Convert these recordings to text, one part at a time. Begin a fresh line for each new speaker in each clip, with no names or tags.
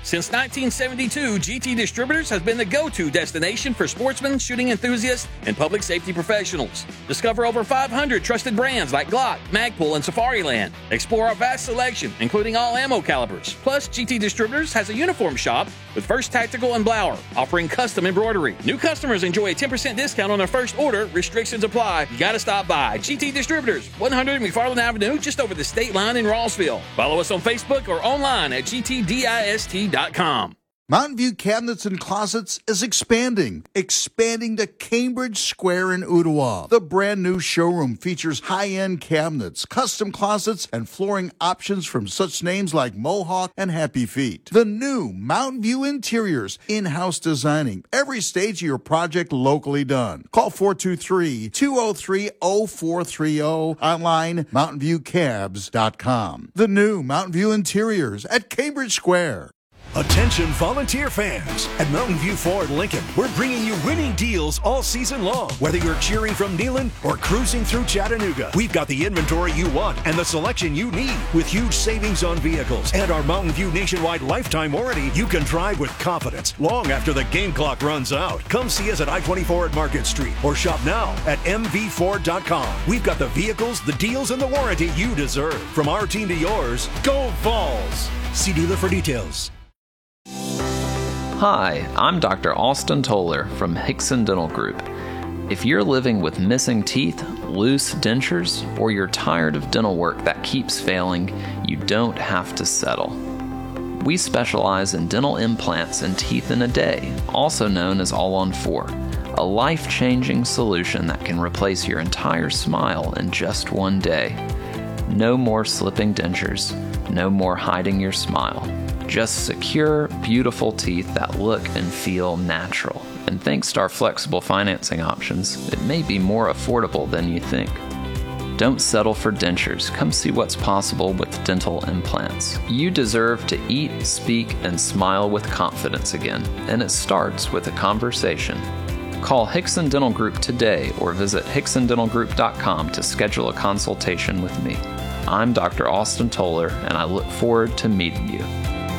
Since 1972, GT Distributors has been the go-to destination for sportsmen, shooting enthusiasts, and public safety professionals. Discover over 500 trusted brands like Glock, Magpul, and Safariland. Explore our vast selection, including all ammo calibers. Plus, GT Distributors has a uniform shop with First Tactical and Blower, offering custom embroidery. New customers enjoy a 10% discount on their first order. Restrictions apply. You gotta stop by. GT Distributors, 100 McFarland Avenue, just over the state line in Rossville. Follow us on Facebook or online at gtdist.com.
Mountain View Cabinets and Closets is expanding to Cambridge Square in Ottawa. The brand new showroom features high-end cabinets, custom closets, and flooring options from such names like Mohawk and Happy Feet. The new Mountain View Interiors, in-house designing every stage of your project locally done. Call 423-203-0430, online mountainviewcabs.com. The new Mountain View Interiors at Cambridge Square.
Attention volunteer fans. At Mountain View Ford Lincoln, we're bringing you winning deals all season long. Whether you're cheering from Neyland or cruising through Chattanooga, we've got the inventory you want and the selection you need. With huge savings on vehicles and our Mountain View nationwide lifetime warranty, you can drive with confidence long after the game clock runs out. Come see us at I-24 at Market Street or shop now at mvford.com. We've got the vehicles, the deals, and the warranty you deserve. From our team to yours, go Vols! See dealer for details.
Hi, I'm Dr. Austin Toller from Hickson Dental Group. If you're living with missing teeth, loose dentures, or you're tired of dental work that keeps failing, you don't have to settle. We specialize in dental implants and teeth in a day, also known as All-on-4, a life-changing solution that can replace your entire smile in just one day. No more slipping dentures, no more hiding your smile. Just secure, beautiful teeth that look and feel natural. And thanks to our flexible financing options, it may be more affordable than you think. Don't settle for dentures. Come see what's possible with dental implants. You deserve to eat, speak, and smile with confidence again, and it starts with a conversation. Call Hickson Dental Group today or visit hicksondentalgroup.com to schedule a consultation with me. I'm Dr. Austin Toller, and I look forward to meeting you.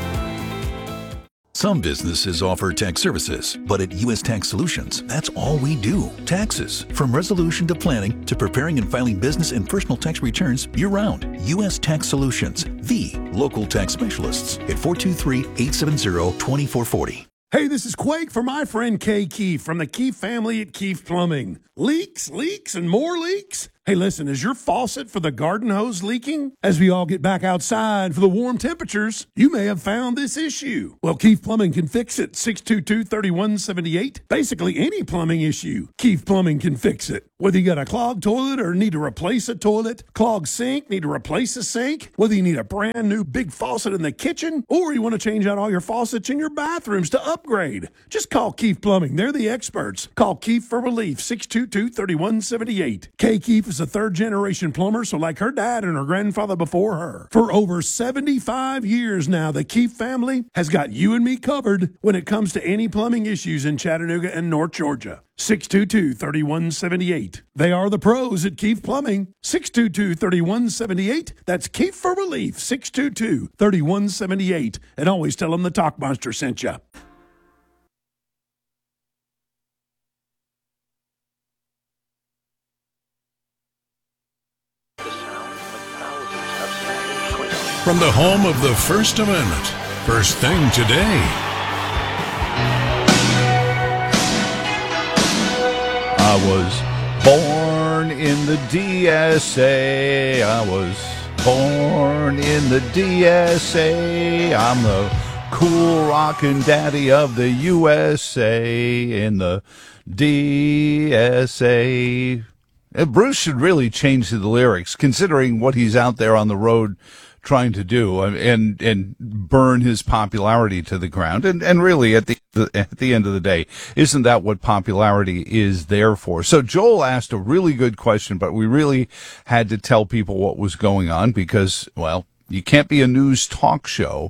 Some businesses offer tax services, but at U.S. Tax Solutions, that's all we do. Taxes. From resolution to planning to preparing and filing business and personal tax returns year-round. U.S. Tax Solutions, the local tax specialists at 423-870-2440.
Hey, this is Quake for my friend Kay Keefe from the Keefe family at Keefe Plumbing. Leaks, and more leaks? Hey, listen, is your faucet for the garden hose leaking? As we all get back outside for the warm temperatures, you may have found this issue. Well, Keefe Plumbing can fix it. 622-3178. Basically, any plumbing issue, Keefe Plumbing can fix it. Whether you got a clogged toilet or need to replace a toilet, clogged sink, need to replace a sink, whether you need a brand new big faucet in the kitchen, or you want to change out all your faucets in your bathrooms to upgrade, just call Keefe Plumbing. They're the experts. Call Keefe for relief. 622-3178. Kay Keefe is a third-generation plumber, so like her dad and her grandfather before her. For over 75 years now, the Keefe family has got you and me covered when it comes to any plumbing issues in Chattanooga and North Georgia. 622-3178. They are the pros at Keefe Plumbing. 622-3178. That's Keefe for relief. 622-3178. And always tell them the Talk Monster sent you.
From the home of the First Amendment, First Thing Today.
I was born in the DSA. I was born in the DSA. I'm the cool rockin' daddy of the USA in the DSA. Bruce should really change the lyrics, considering what he's out there on the road trying to do, and burn his popularity to the ground. And really, at the end of the day, isn't that what popularity is there for? So Joel asked a really good question, but we really had to tell people what was going on because, well, you can't be a news talk show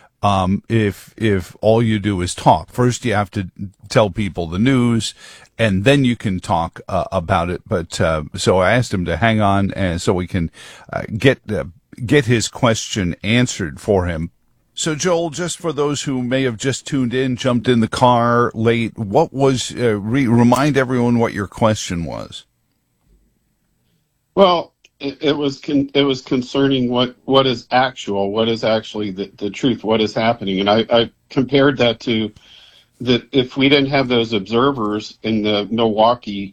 if all you do is talk. First, you have to tell people the news, and then you can talk about it. But so I asked him to hang on, and so we can get his question answered for him. So, Joel, just for those who may have just tuned in, jumped in the car late, what was, remind everyone what your question was.
Well, it was concerning what is actual, what is actually the truth, what is happening. And I compared that to that if we didn't have those observers in the Milwaukee,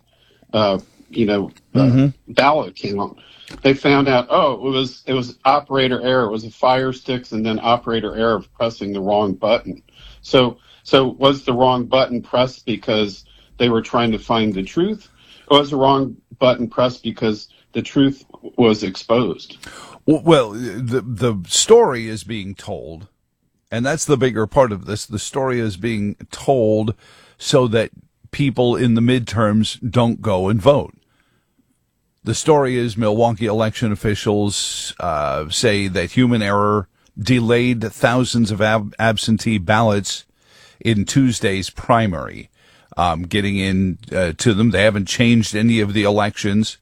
ballot count, they found out, it was operator error. It was a fire sticks and then operator error of pressing the wrong button. So was the wrong button pressed because they were trying to find the truth, or was the wrong button pressed because the truth was exposed?
Well, the story is being told, and that's the bigger part of this. The story is being told so that people in the midterms don't go and vote. The story is Milwaukee election officials say that human error delayed thousands of absentee ballots in Tuesday's primary, getting in to them. They haven't changed any of the elections.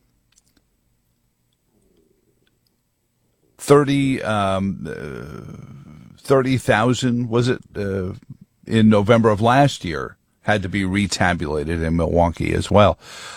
30,000, was it, in November of last year, had to be retabulated in Milwaukee as well.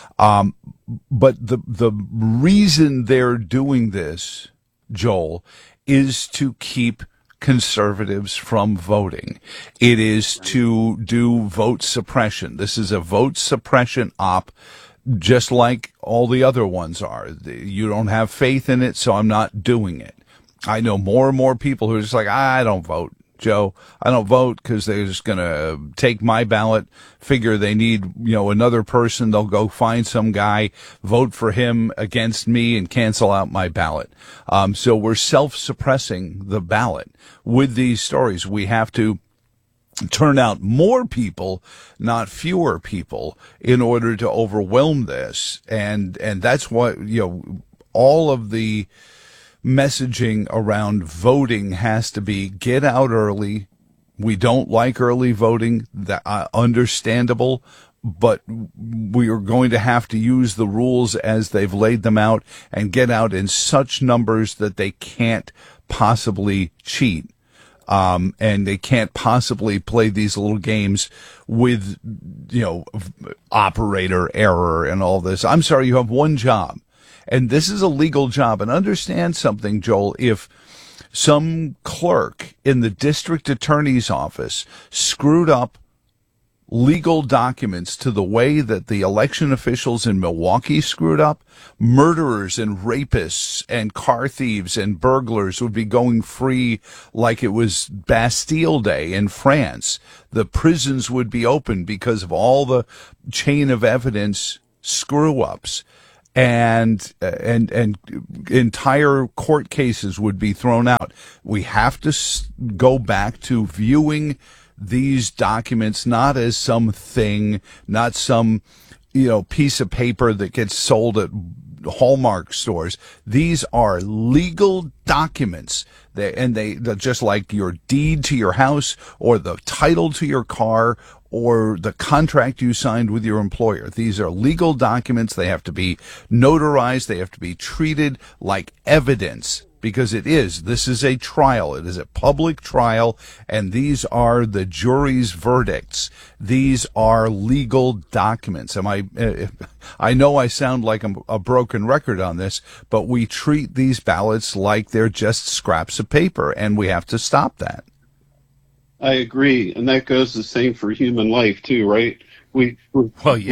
But the reason they're doing this, Joel, is to keep conservatives from voting. It is to do vote suppression. This is a vote suppression op, just like all the other ones are. You don't have faith in it, so I'm not doing it. I know more and more people who are just like, I don't vote, Joe. I don't vote because they're just going to take my ballot, figure they need, another person. They'll go find some guy, vote for him against me and cancel out my ballot. So we're self-suppressing the ballot with these stories. We have to turn out more people, not fewer people, in order to overwhelm this. And that's what, all of the messaging around voting has to be: get out early. We don't like early voting. That understandable, but we are going to have to use the rules as they've laid them out and get out in such numbers that they can't possibly cheat. And they can't possibly play these little games with, operator error and all this. I'm sorry, you have one job. And this is a legal job. And understand something, Joel. If some clerk in the district attorney's office screwed up legal documents to the way that the election officials in Milwaukee screwed up, murderers and rapists and car thieves and burglars would be going free like it was Bastille Day in France. The prisons would be open because of all the chain of evidence screw-ups. And entire court cases would be thrown out. We have to go back to viewing these documents not as something, not some, piece of paper that gets sold at Hallmark stores. These are legal documents. They're just like your deed to your house or the title to your car or the contract you signed with your employer. These are legal documents. They have to be notarized. They have to be treated like evidence, because this is a trial. It is a public trial, and these are the jury's verdicts. These are legal documents. I know I sound like a broken record on this, but we treat these ballots like they're just scraps of paper, and we have to stop that.
I agree, and that goes the same for human life too, right? We treat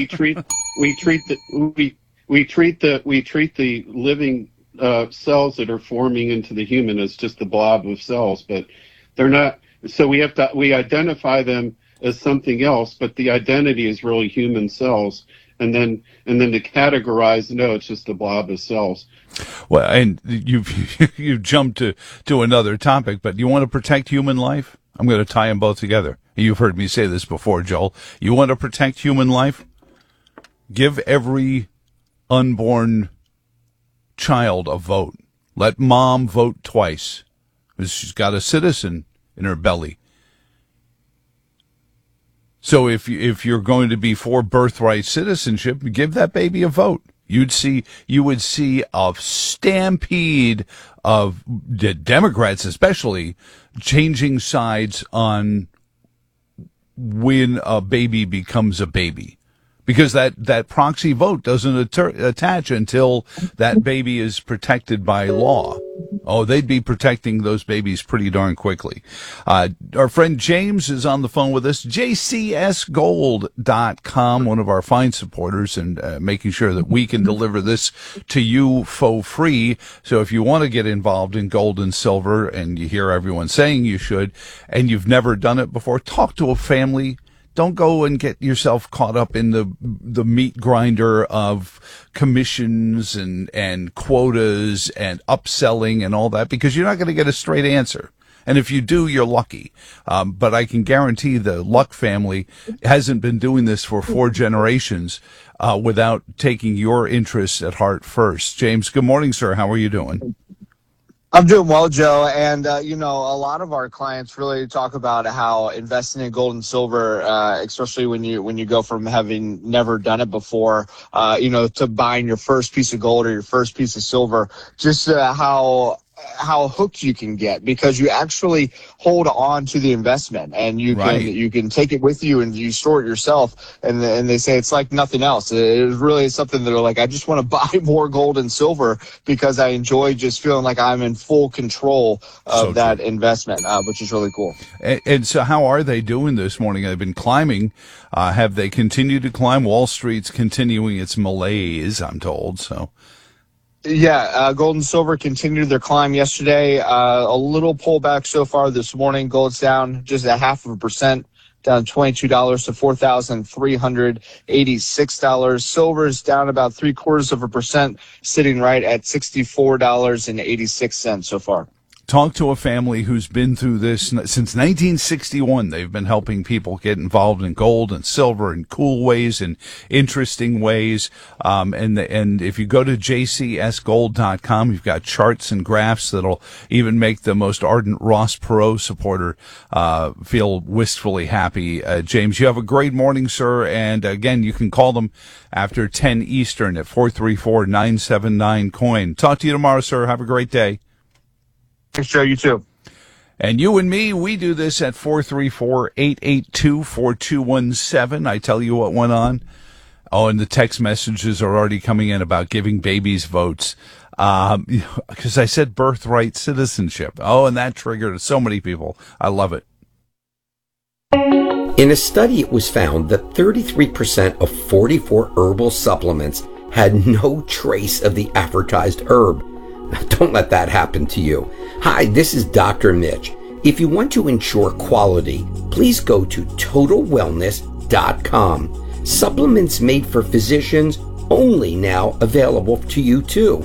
the living cells that are forming into the human as just a blob of cells, but they're not. So we identify them as something else, but the identity is really human cells, and then to categorize, no, it's just a blob of cells.
Well, and you've jumped to another topic, but you want to protect human life? I'm going to tie them both together. You've heard me say this before, Joel. You want to protect human life? Give every unborn child a vote. Let mom vote twice, because she's got a citizen in her belly. So if you're going to be for birthright citizenship, give that baby a vote. You would see a stampede of the Democrats, especially, changing sides on when a baby becomes a baby, because that proxy vote doesn't attach until that baby is protected by law. Oh, they'd be protecting those babies pretty darn quickly. Our friend James is on the phone with us, jcsgold.com, one of our fine supporters, and making sure that we can deliver this to you for free. So if you want to get involved in gold and silver, and you hear everyone saying you should, and you've never done it before, talk to a family. Don't go and get yourself caught up in the meat grinder of commissions and quotas and upselling and all that, because you're not going to get a straight answer. And if you do, you're lucky. But I can guarantee the Luck family hasn't been doing this for 4 generations without taking your interests at heart first. James, good morning, sir. How are you doing?
I'm doing well, Joe. And, a lot of our clients really talk about how investing in gold and silver, especially when you go from having never done it before, to buying your first piece of gold or your first piece of silver, just how hooked you can get, because you actually hold on to the investment, and you can take it with you and you store it yourself. And they say it's like nothing else. It really is something that are like, I just want to buy more gold and silver because I enjoy just feeling like I'm in full control of that investment, which is really cool.
And so how are they doing this morning? They've been climbing. Have they continued to climb? Wall Street's continuing its malaise, I'm told. So.
Yeah, gold and silver continued their climb yesterday. A little pullback so far this morning. Gold's down just 0.5%, down $22 to $4,386. Silver's down about 0.75%, sitting right at $64.86 so far.
Talk to a family who's been through this since 1961. They've been helping people get involved in gold and silver in cool ways and interesting ways. And if you go to jcsgold.com, you've got charts and graphs that'll even make the most ardent Ross Perot supporter feel wistfully happy. James, you have a great morning, sir. And again, you can call them after 10 Eastern at 434-979-COIN. Talk to you tomorrow, sir. Have a great day.
Thanks, Joe. You too.
And you and me, we do this at 434-882-4217. I tell you what went on. Oh, and the text messages are already coming in about giving babies votes. Because I said birthright citizenship. Oh, and that triggered so many people. I love it.
In a study, it was found that 33% of 44 herbal supplements had no trace of the advertised herb. Don't let that happen to you. Hi, this is Dr. Mitch. If you want to ensure quality, please go to TotalWellness.com. Supplements made for physicians, only now available to you too.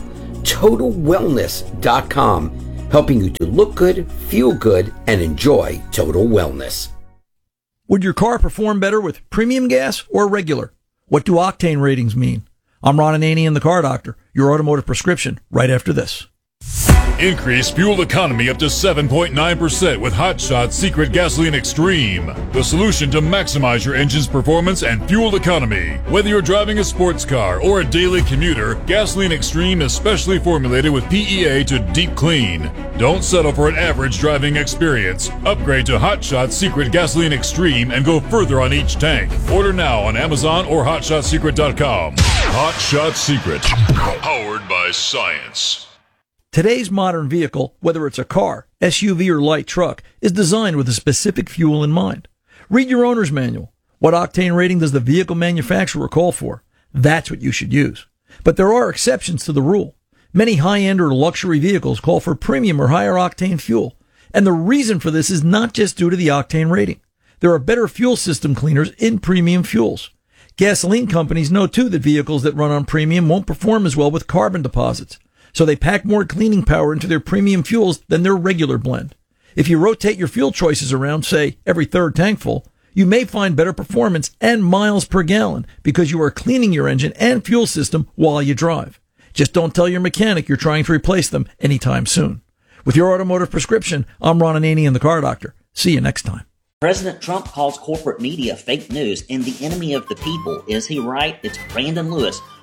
TotalWellness.com, helping you to look good, feel good, and enjoy total wellness.
Would your car perform better with premium gas or regular? What do octane ratings mean? I'm Ron Ananian, the Car Doctor, your automotive prescription, right after this.
Increase fuel economy up to 7.9% with Hot Shot Secret Gasoline Extreme, the solution to maximize your engine's performance and fuel economy. Whether you're driving a sports car or a daily commuter, Gasoline Extreme is specially formulated with PEA to deep clean. Don't settle for an average driving experience. Upgrade to Hot Shot Secret Gasoline Extreme and go further on each tank. Order now on Amazon or HotShotSecret.com. Hot Shot Secret, powered by science.
Today's modern vehicle, whether it's a car, SUV, or light truck, is designed with a specific fuel in mind. Read your owner's manual. What octane rating does the vehicle manufacturer call for? That's what you should use. But there are exceptions to the rule. Many high-end or luxury vehicles call for premium or higher octane fuel. And the reason for this is not just due to the octane rating. There are better fuel system cleaners in premium fuels. Gasoline companies know too that vehicles that run on premium won't perform as well with carbon deposits. So they pack more cleaning power into their premium fuels than their regular blend. If you rotate your fuel choices around, say, every third tank full, you may find better performance and miles per gallon because you are cleaning your engine and fuel system while you drive. Just don't tell your mechanic you're trying to replace them anytime soon. With your automotive prescription, I'm Ron Ananian, the Car Doctor. See you next time.
President Trump calls corporate media fake news and the enemy of the people. Is he right? It's Brandon Lewis,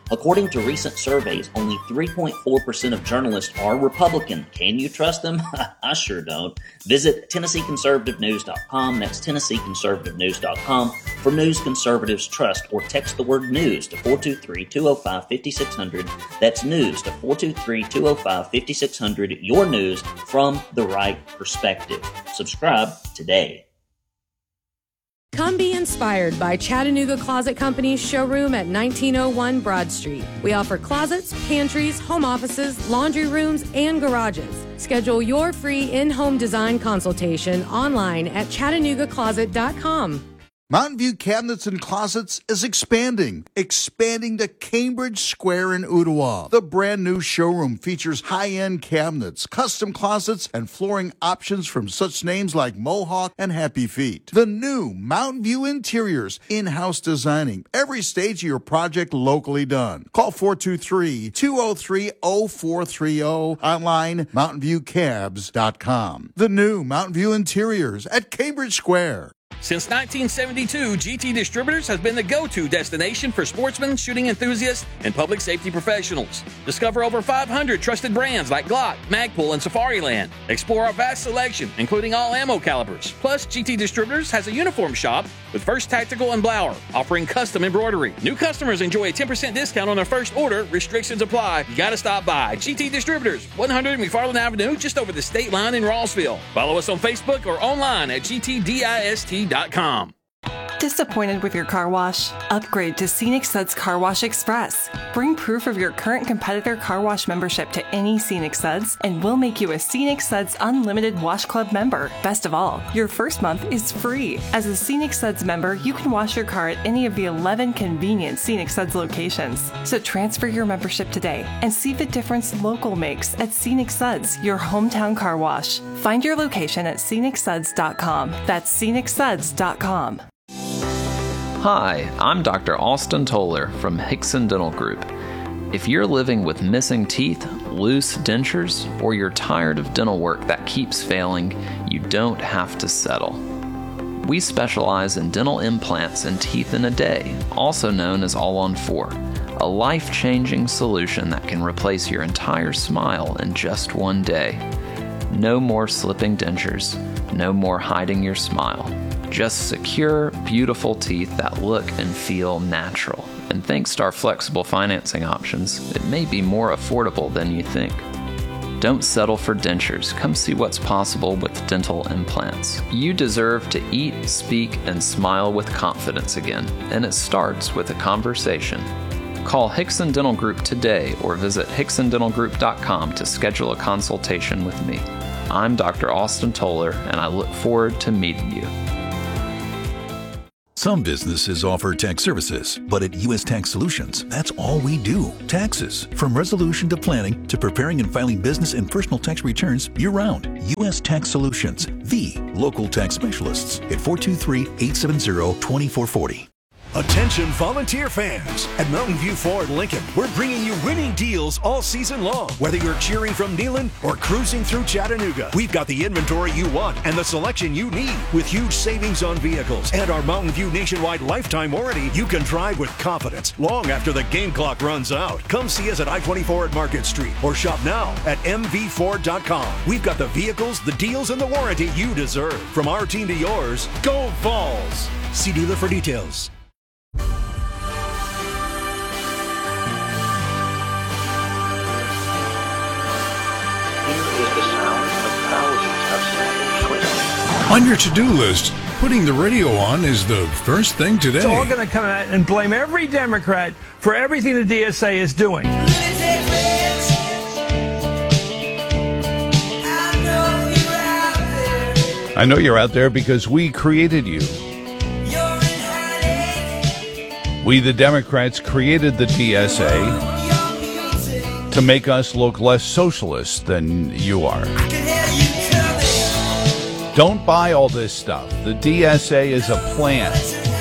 According to recent surveys, only 3.4% of journalists are Republican. Can you trust them? I sure don't. Visit TennesseeConservativeNews.com. That's TennesseeConservativeNews.com for news conservatives trust, or text the word news to 423-205-5600. That's news to 423-205-5600. Your news from the right perspective. Subscribe today.
Come be inspired by Chattanooga Closet Company's showroom at 1901 Broad Street. We offer closets, pantries, home offices, laundry rooms, and garages. Schedule your free in-home design consultation online at ChattanoogaCloset.com.
Mountain View Cabinets and Closets is expanding to Cambridge Square in Ottawa. The brand new showroom features high-end cabinets, custom closets, and flooring options from such names like Mohawk and Happy Feet. The new Mountain View Interiors, in-house designing every stage of your project locally done. Call 423-203-0430, online mountainviewcabs.com. The new Mountain View Interiors at Cambridge Square.
Since 1972, GT Distributors has been the go-to destination for sportsmen, shooting enthusiasts, and public safety professionals. Discover over 500 trusted brands like Glock, Magpul, and Safariland. Explore our vast selection, including all ammo calibers. Plus, GT Distributors has a uniform shop with First Tactical and Blower, offering custom embroidery. New customers enjoy a 10% discount on their first order. Restrictions apply. You gotta stop by. GT Distributors, 100 McFarland Avenue, just over the state line in Rossville. Follow us on Facebook or online at GTDIST.com.
Disappointed with your car wash? Upgrade to Scenic Suds Car Wash Express. Bring proof of your current competitor car wash membership to any Scenic Suds, and we'll make you a Scenic Suds Unlimited Wash Club member. Best of all, your first month is free. As a Scenic Suds member, you can wash your car at any of the 11 convenient Scenic Suds locations. So transfer your membership today and see the difference local makes at Scenic Suds, your hometown car wash. Find your location at scenicsuds.com. That's scenicsuds.com.
Hi, I'm Dr. Austin Toller from Hickson Dental Group. If you're living with missing teeth, loose dentures, or you're tired of dental work that keeps failing, you don't have to settle. We specialize in dental implants and teeth in a day, also known as All-on-4, a life-changing solution that can replace your entire smile in just one day. No more slipping dentures, no more hiding your smile. Just secure, beautiful teeth that look and feel natural. And thanks to our flexible financing options, it may be more affordable than you think. Don't settle for dentures. Come see what's possible with dental implants. You deserve to eat, speak, and smile with confidence again, and it starts with a conversation. Call Hickson Dental Group today or visit hicksondentalgroup.com to schedule a consultation with me. I'm Dr. Austin Toller, and I look forward to meeting you.
Some businesses offer tax services, but at U.S. Tax Solutions, that's all we do. Taxes. From resolution to planning to preparing and filing business and personal tax returns year-round. U.S. Tax Solutions, the local tax specialists at 423-870-2440.
Attention volunteer fans! At Mountain View Ford Lincoln, we're bringing you winning deals all season long. Whether you're cheering from Neyland or cruising through Chattanooga, we've got the inventory you want and the selection you need. With huge savings on vehicles and our Mountain View nationwide lifetime warranty, you can drive with confidence long after the game clock runs out. Come see us at I-24 at Market Street or shop now at mvford.com. We've got the vehicles, the deals, and the warranty you deserve. From our team to yours, go Vols! See dealer for details.
On your to-do list, putting the radio on is the first thing today.
So we're going to come out and blame every Democrat for everything the DSA is doing.
I know you're out there because we created you. We, the Democrats, created the DSA to make us look less socialist than you are. Don't buy all this stuff. The DSA is a plan.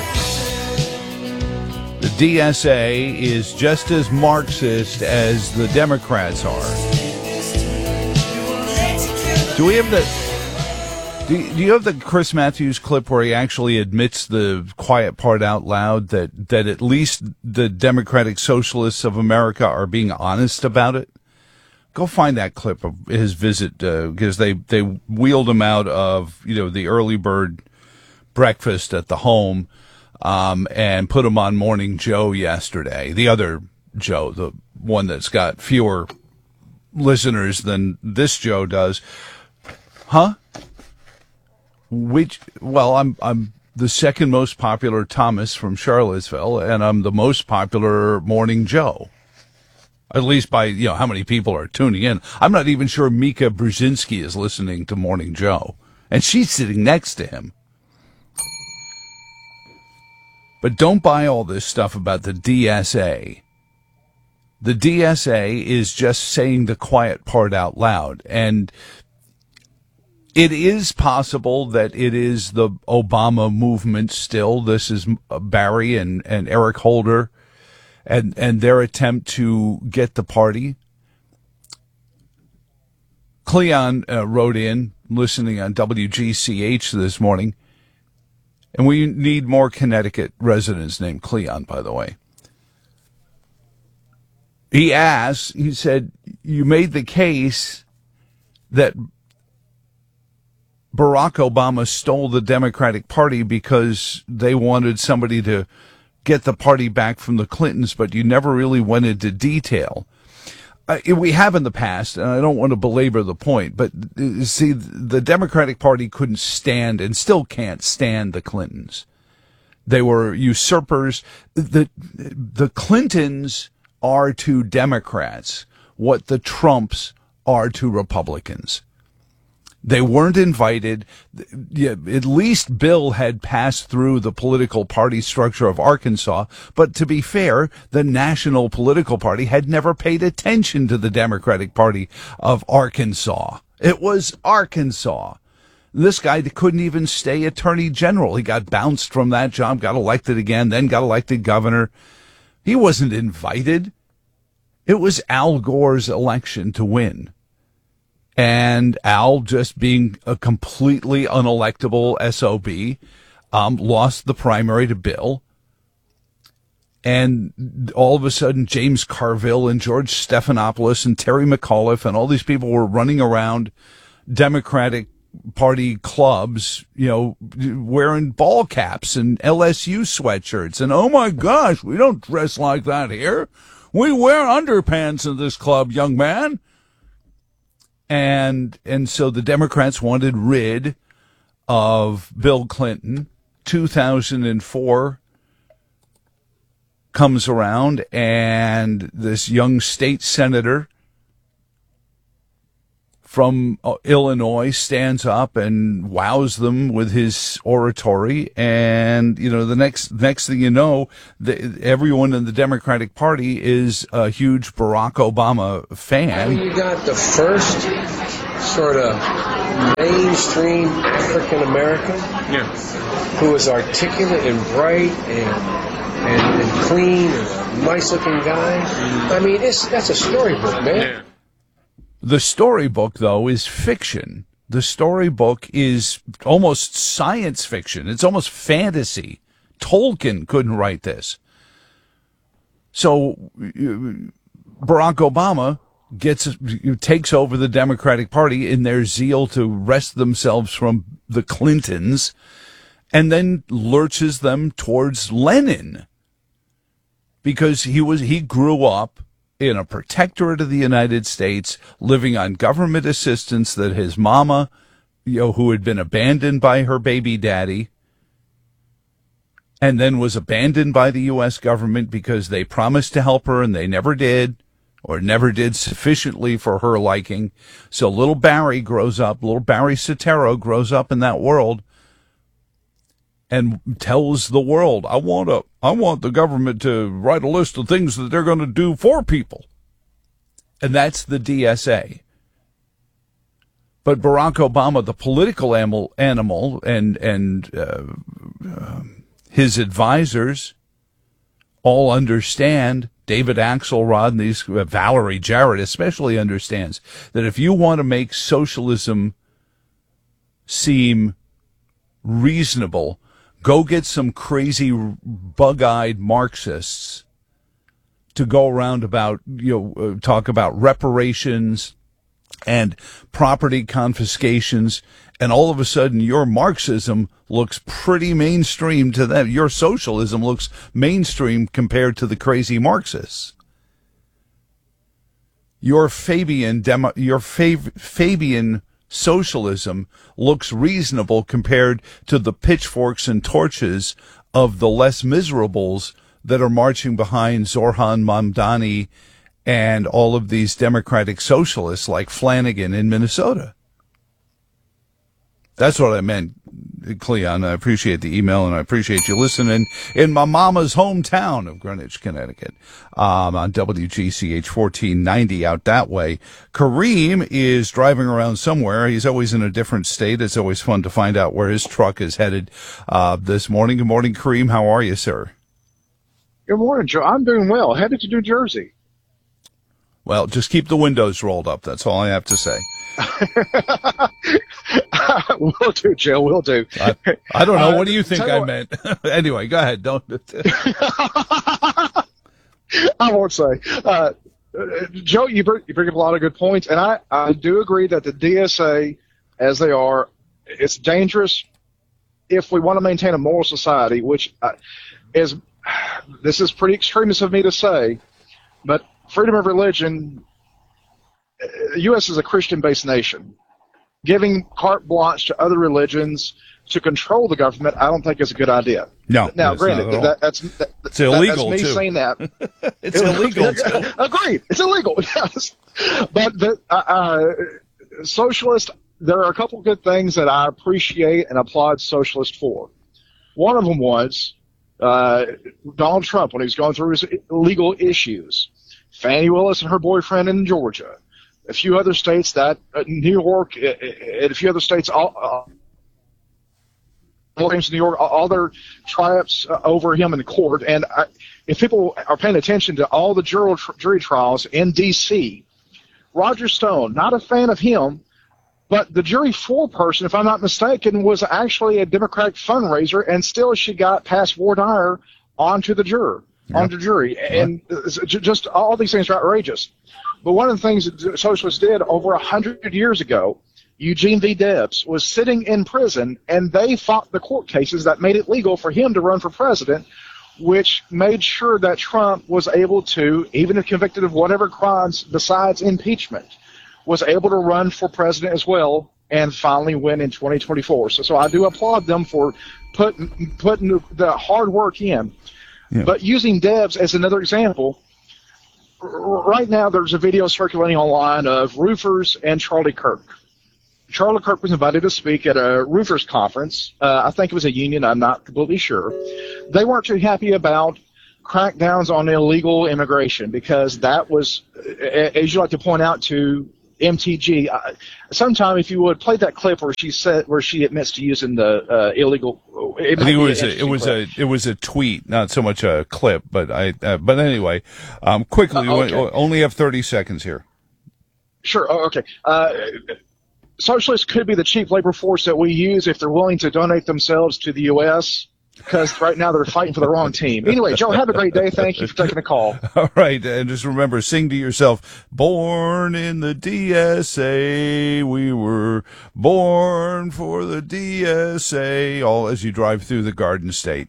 The DSA is just as Marxist as the Democrats are. Do we have Do you have the Chris Matthews clip where he actually admits the quiet part out loud, that at least the Democratic Socialists of America are being honest about it? Go find that clip of his visit, because they wheeled him out of, the early bird breakfast at the home, and put him on Morning Joe yesterday. The other Joe, the one that's got fewer listeners than this Joe does. Huh? I'm the second most popular Thomas from Charlottesville, and I'm the most popular Morning Joe. At least by, how many people are tuning in. I'm not even sure Mika Brzezinski is listening to Morning Joe, and she's sitting next to him. But don't buy all this stuff about the DSA. The DSA is just saying the quiet part out loud, and it is possible that it is the Obama movement still. This is Barry and Eric Holder and their attempt to get the party. Cleon wrote in, listening on WGCH this morning, and we need more Connecticut residents named Cleon, by the way. He said, you made the case that Barack Obama stole the Democratic Party because they wanted somebody to get the party back from the Clintons, but you never really went into detail. We have in the past, and I don't want to belabor the point, but see, the Democratic Party couldn't stand and still can't stand the Clintons. They were usurpers. The Clintons are to Democrats what the Trumps are to Republicans. They weren't invited. At least Bill had passed through the political party structure of Arkansas. But to be fair, the national political party had never paid attention to the Democratic Party of Arkansas. It was Arkansas. This guy couldn't even stay attorney general. He got bounced from that job, got elected again, then got elected governor. He wasn't invited. It was Al Gore's election to win. And Al, just being a completely unelectable SOB, lost the primary to Bill. And all of a sudden, James Carville and George Stephanopoulos and Terry McAuliffe and all these people were running around Democratic Party clubs, wearing ball caps and LSU sweatshirts. And, oh, my gosh, we don't dress like that here. We wear underpants in this club, young man. And so the Democrats wanted rid of Bill Clinton. 2004 comes around, and this young state senator from Illinois stands up and wows them with his oratory. And, the next thing you know, everyone in the Democratic Party is a huge Barack Obama fan.
You got the first sort of mainstream African American who is articulate and bright and clean and a nice looking guy. I mean, that's a storybook, man. Yeah.
The storybook, though, is fiction. The storybook is almost science fiction. It's almost fantasy. Tolkien couldn't write this. So Barack Obama takes over the Democratic Party in their zeal to wrest themselves from the Clintons, and then lurches them towards Lenin, because he grew up in a protectorate of the United States, living on government assistance that his mama, who had been abandoned by her baby daddy, and then was abandoned by the U.S. government because they promised to help her and they never did, or never did sufficiently for her liking. So little Barry Soetoro grows up in that world and tells the world, I want the government to write a list of things that they're going to do for people. And that's the DSA. But Barack Obama, the political animal, and his advisors all understand. David Axelrod and these, Valerie Jarrett especially understands that if you want to make socialism seem reasonable. Go get some crazy bug-eyed Marxists to go around about, talk about reparations and property confiscations, and all of a sudden your Marxism looks pretty mainstream to them. Your socialism looks mainstream compared to the crazy Marxists. Your Fabian socialism looks reasonable compared to the pitchforks and torches of the less miserables that are marching behind Zoran Mamdani and all of these democratic socialists like Flanagan in Minnesota. That's what I meant, Cleon. I appreciate the email, and I appreciate you listening in my mama's hometown of Greenwich, Connecticut, on WGCH 1490 out that way. Kareem is driving around somewhere. He's always in a different state. It's always fun to find out where his truck is headed this morning. Good morning, Kareem. How are you, sir?
Good morning, Joe. I'm doing well. Headed to New Jersey.
Well, just keep the windows rolled up. That's all I have to say.
Will do, Joe. Will do.
I don't know. What do you think I meant? Anyway, go ahead. Don't.
I won't say. Joe, you bring up a lot of good points, and I do agree that the DSA, as they are, it's dangerous if we want to maintain a moral society, which is, this is pretty extremist of me to say, but freedom of religion, the U.S. is a Christian-based nation. Giving carte blanche to other religions to control the government, I don't think is a good idea.
No.
Now, granted,
that's illegal,
that's me
too.
saying that.
It's illegal.
Agreed. It's illegal. Yes. But socialist, there are a couple of good things that I appreciate and applaud socialists for. One of them was Donald Trump when he was going through his legal issues. Fannie Willis and her boyfriend in Georgia. A few other states, New York, and a few other states, all New York, all their triumphs over him in court. And if people are paying attention to all the jury trials in D.C., Roger Stone, not a fan of him, but the jury foreperson, if I'm not mistaken, was actually a Democratic fundraiser, and still she got past voir dire onto the jury. And just all these things are outrageous. But one of the things that socialists did over 100 years ago, Eugene V. Debs was sitting in prison, and they fought the court cases that made it legal for him to run for president, which made sure that Trump was able to, even if convicted of whatever crimes besides impeachment, was able to run for president as well and finally win in 2024. So I do applaud them for putting the hard work in. Yeah. But using Debs as another example, right now there's a video circulating online of roofers and Charlie Kirk. Charlie Kirk was invited to speak at a roofers conference. I think it was a union. I'm not completely sure. They weren't too happy about crackdowns on illegal immigration because that was, as you like to point out to MTG, sometime if you would play that clip where she admits to using the illegal.
I think it was a tweet, not so much a clip, but anyway, quickly, we only have 30 seconds here.
Sure. Oh, okay. Socialists could be the cheap labor force that we use if they're willing to donate themselves to the U.S., because right now they're fighting for the wrong team. Anyway, Joe, have a great day. Thank you for taking the call.
All right. And just remember, sing to yourself, born in the DSA, we were born for the DSA, all as you drive through the Garden State.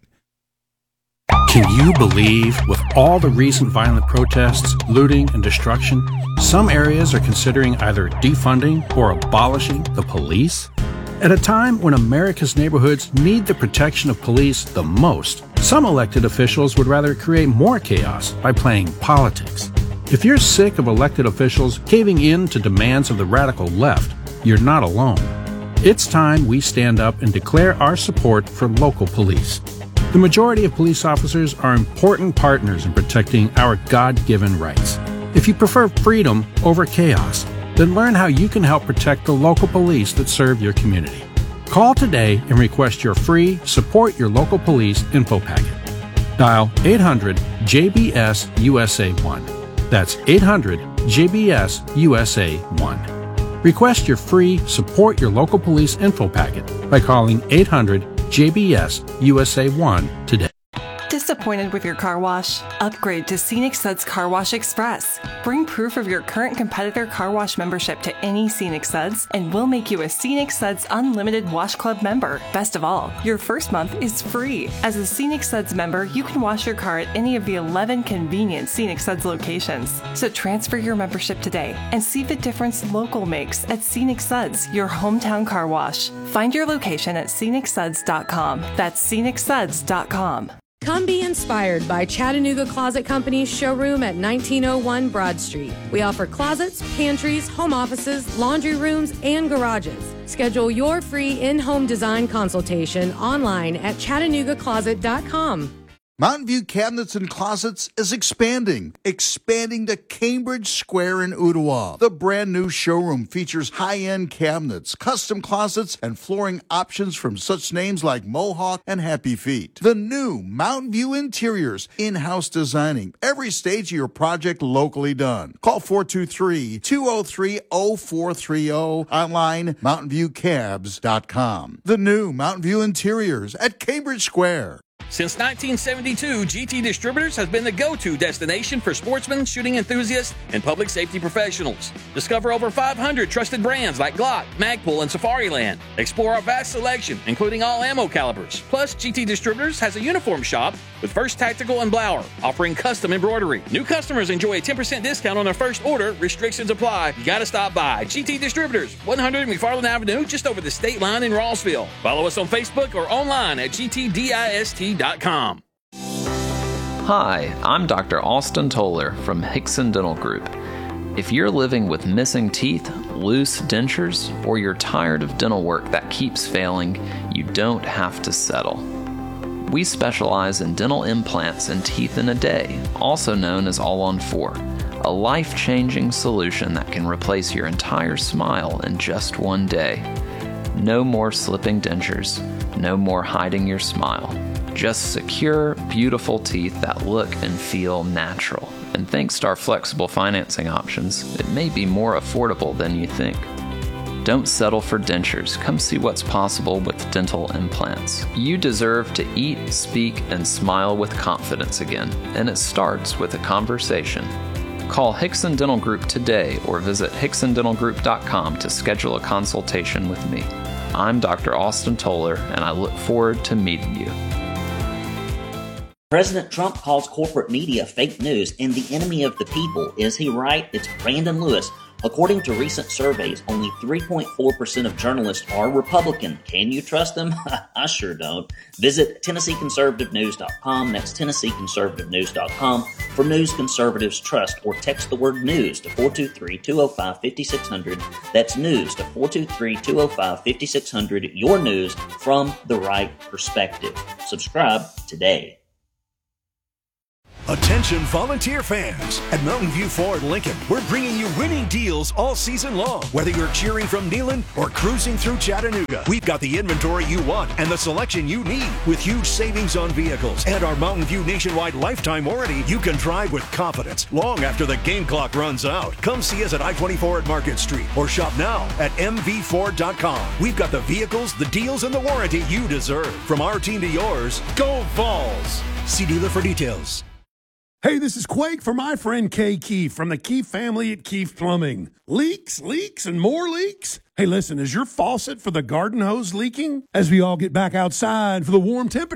Can you believe, with all the recent violent protests, looting, and destruction, some areas are considering either defunding or abolishing the police? At a time when America's neighborhoods need the protection of police the most, some elected officials would rather create more chaos by playing politics. If you're sick of elected officials caving in to demands of the radical left, you're not alone. It's time we stand up and declare our support for local police. The majority of police officers are important partners in protecting our God-given rights. If you prefer freedom over chaos, then learn how you can help protect the local police that serve your community. Call today and request your free Support Your Local Police info packet. Dial 800-JBS-USA1. That's 800-JBS-USA1. Request your free Support Your Local Police info packet by calling 800-JBS-USA1 today.
Disappointed with your car wash? Upgrade to Scenic Suds Car Wash Express. Bring proof of your current competitor car wash membership to any Scenic Suds, and we'll make you a Scenic Suds Unlimited Wash Club member. Best of all, your first month is free. As a Scenic Suds member, you can wash your car at any of the 11 convenient Scenic Suds locations. So transfer your membership today and see the difference local makes at Scenic Suds, your hometown car wash. Find your location at scenicsuds.com. That's scenicsuds.com.
Come be inspired by Chattanooga Closet Company's showroom at 1901 Broad Street. We offer closets, pantries, home offices, laundry rooms, and garages. Schedule your free in-home design consultation online at ChattanoogaCloset.com.
Mountain View Cabinets and Closets is expanding to Cambridge Square in Ottawa. The brand new showroom features high-end cabinets, custom closets, and flooring options from such names like Mohawk and Happy Feet. The new Mountain View Interiors, in-house designing, every stage of your project locally done. Call 423-203-0430, online mountainviewcabs.com. The new Mountain View Interiors at Cambridge Square.
Since 1972, GT Distributors has been the go-to destination for sportsmen, shooting enthusiasts, and public safety professionals. Discover over 500 trusted brands like Glock, Magpul, and Safariland. Explore our vast selection, including all ammo calibers. Plus, GT Distributors has a uniform shop with First Tactical and Blower, offering custom embroidery. New customers enjoy a 10% discount on their first order. Restrictions apply. You gotta stop by. GT Distributors, 100 McFarland Avenue, just over the state line in Rossville. Follow us on Facebook or online at gtdist.com.
Hi, I'm Dr. Austin Toller from Hickson Dental Group. If you're living with missing teeth, loose dentures, or you're tired of dental work that keeps failing, you don't have to settle. We specialize in dental implants and teeth in a day, also known as All-on-4, a life-changing solution that can replace your entire smile in just one day. No more slipping dentures, no more hiding your smile. Just secure, beautiful teeth that look and feel natural. And thanks to our flexible financing options, it may be more affordable than you think. Don't settle for dentures. Come see what's possible with dental implants. You deserve to eat, speak, and smile with confidence again, and it starts with a conversation. Call Hickson Dental Group today or visit hicksondentalgroup.com to schedule a consultation with me. I'm Dr. Austin Toller, and I look forward to meeting you.
President Trump calls corporate media fake news and the enemy of the people. Is he right? It's Brandon Lewis. According to recent surveys, only 3.4% of journalists are Republican. Can you trust them? I sure don't. Visit TennesseeConservativeNews.com. That's TennesseeConservativeNews.com for news conservatives trust, or text the word news to 423-205-5600. That's news to 423-205-5600. Your news from the right perspective. Subscribe today.
Attention volunteer fans! At Mountain View Ford Lincoln, we're bringing you winning deals all season long. Whether you're cheering from Neyland or cruising through Chattanooga, we've got the inventory you want and the selection you need. With huge savings on vehicles and our Mountain View nationwide lifetime warranty, you can drive with confidence long after the game clock runs out. Come see us at I-24 at Market Street or shop now at mvford.com. We've got the vehicles, the deals, and the warranty you deserve. From our team to yours, go Vols! See dealer for details.
Hey, this is Quake for my friend Kay Keefe from the Keefe family at Keefe Plumbing. Leaks, and more leaks? Hey, listen, is your faucet for the garden hose leaking? As we all get back outside for the warm temperature